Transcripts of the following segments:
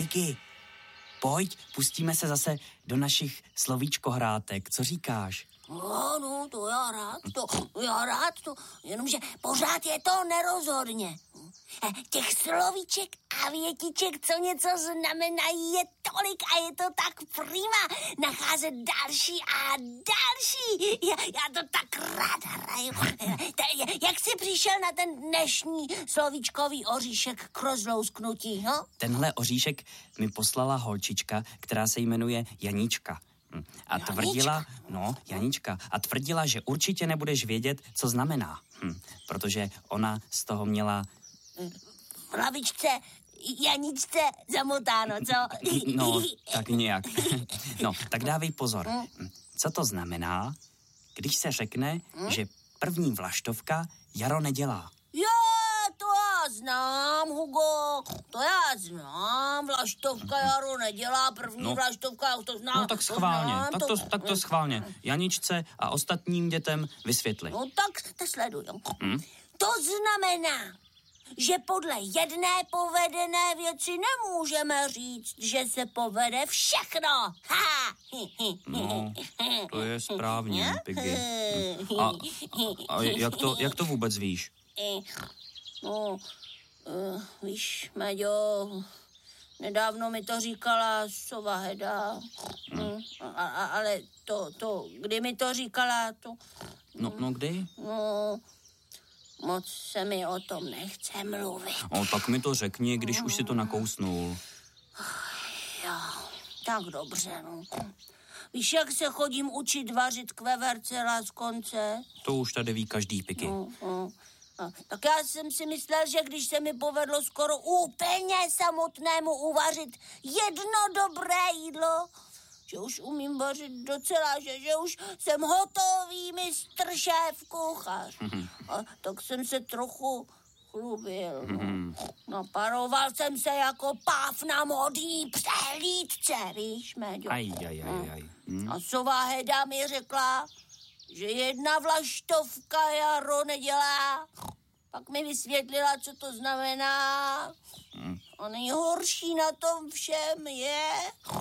Piggy, pojď, pustíme se zase do našich slovíčkohrátek. Co říkáš? No, to já rád, jenomže pořád je to nerozhodně. Těch slovíček a větiček, co něco znamenají, je tolik a je to tak prima nacházet další a další. Já to tak rád hraju. Jak jsi přišel na ten dnešní slovíčkový oříšek k rozlousknutí, no? Tenhle oříšek mi poslala holčička, která se jmenuje Janíčka. A tvrdila, Janíčka, a tvrdila, že určitě nebudeš vědět, co znamená. Protože ona z toho měla... V hlavičce Janíčce zamotáno, co? No, tak nějak. No, tak dávej pozor. Co to znamená, když se řekne, že první vlaštovka jaro nedělá? To já znám, Hugo, to já znám, vlaštovka jaro nedělá, první vlaštovka, já to znám. No tak schválně, tak to schválně. Janičce a ostatním dětem vysvětli. No tak to sleduj. To znamená, že podle jedné povedené věci nemůžeme říct, že se povede všechno. No, to je správně, Piggy. A jak to vůbec víš? Víš, Meďo, nedávno mi to říkala sova Heda, ale kdy mi to říkala, to... No, kdy? Moc se mi o tom nechce mluvit. Tak mi to řekni, když už si to nakousnul. Jo, tak dobře, Víš, jak se chodím učit vařit k veverce Laskonce? To už tady ví každý, Piggy. Tak já jsem si myslel, že když se mi povedlo skoro úplně samotnému uvařit jedno dobré jídlo, že už umím vařit docela, že už jsem hotový mistr šéf kuchař. Tak jsem se trochu chlubil. Naparoval jsem se jako páv na modní přehlídce, víš, Meďo. A sova Heda mi řekla, že jedna vlaštovka jaro nedělá. Pak mi vysvětlila, co to znamená. A nejhorší na tom všem je,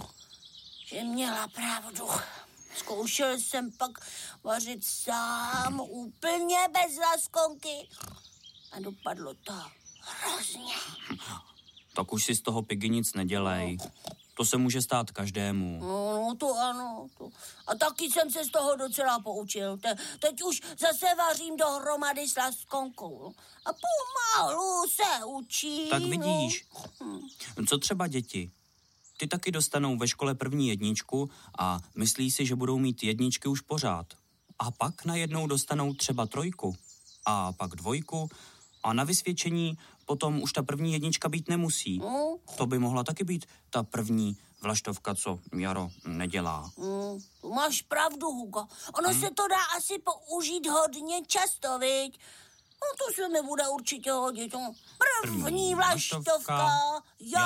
že měla pravdu. Zkoušel jsem pak vařit sám, úplně bez Laskonky. A dopadlo to hrozně. Tak už si z toho, Piggy, nic nedělej. To se může stát každému. No, to ano. A taky jsem se z toho docela poučil. Teď už zase vařím dohromady s Laskonkou. A pomalu se učím. Tak vidíš. Co třeba děti? Ty taky dostanou ve škole první jedničku a myslí si, že budou mít jedničky už pořád. A pak najednou dostanou třeba 3 a pak 2 a na vysvědčení potom už ta první jednička být nemusí. To by mohla taky být ta první vlaštovka, co jaro nedělá. Máš pravdu, Hugo. Ono se to dá asi použít hodně často, viď? To se mi bude určitě hodit. První vlaštovka